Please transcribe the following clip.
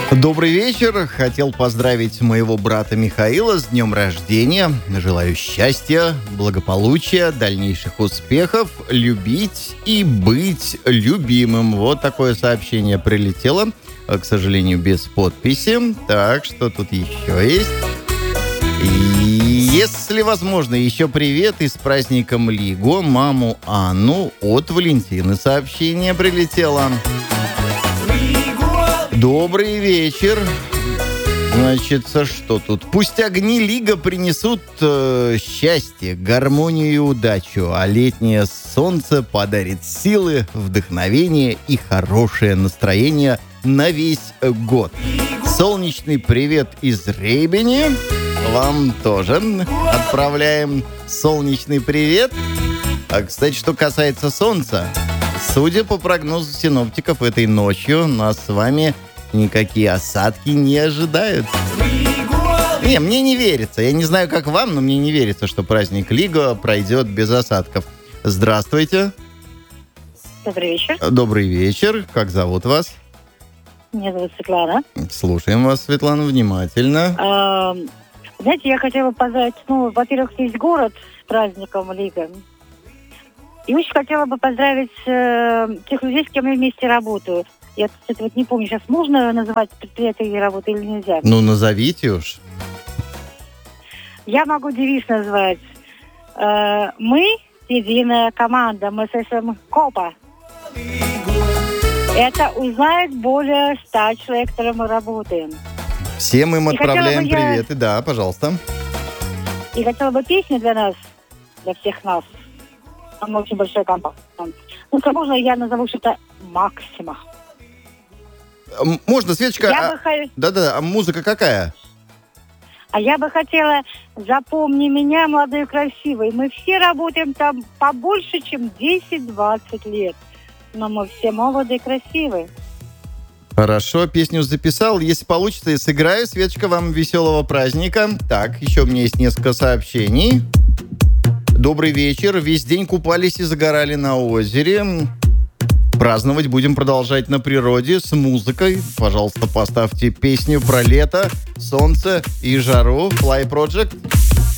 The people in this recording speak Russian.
Добрый вечер. Хотел поздравить моего брата Михаила с днем рождения. Желаю счастья, благополучия, дальнейших успехов, любить и быть любимым. Вот такое сообщение прилетело, к сожалению, без подписи. Так, что тут еще есть? И если возможно, еще привет и с праздником Лиго, маму Анну от Валентины сообщение прилетело. Добрый вечер. Значит, что тут? Пусть огни Лига принесут счастье, гармонию и удачу, а летнее солнце подарит силы, вдохновение и хорошее настроение на весь год. Солнечный привет из Рейбени. Вам тоже отправляем солнечный привет. А, кстати, что касается солнца, судя по прогнозу синоптиков, этой ночью нас с вами никакие осадки не ожидают. Не, мне не верится. Я не знаю, как вам, но мне не верится, что праздник Лига пройдет без осадков. Здравствуйте. Добрый вечер. Добрый вечер. Как зовут вас? Меня зовут Светлана. Слушаем вас, Светлана, внимательно. Знаете, я хотела поздравить, во-первых, весь город с праздником Лига. И очень хотела бы поздравить тех людей, с кем я вместе работаю. Я, кстати, не помню, сейчас можно называть предприятие, где работаю, или нельзя? Ну, назовите уж. Я могу девиз назвать. Мы единая команда, мы МССМ КОПа. Это узнает более 100 человек, с которыми мы работаем. Всем им отправляем приветы. Да, пожалуйста. И хотела бы песню для нас, для всех нас. Там очень большая компания. Можно я назову что-то «Максима». Можно, Светочка? Да-да, а музыка какая? А я бы хотела «Запомни меня, молодой и красивый». Мы все работаем там побольше, чем 10-20 лет. Но мы все молодые и красивые. Хорошо, песню записал. Если получится, я сыграю. Светочка, вам веселого праздника. Так, еще у меня есть несколько сообщений. Добрый вечер. Весь день купались и загорали на озере. Праздновать будем продолжать на природе с музыкой. Пожалуйста, поставьте песню про лето, солнце и жару. Fly Project.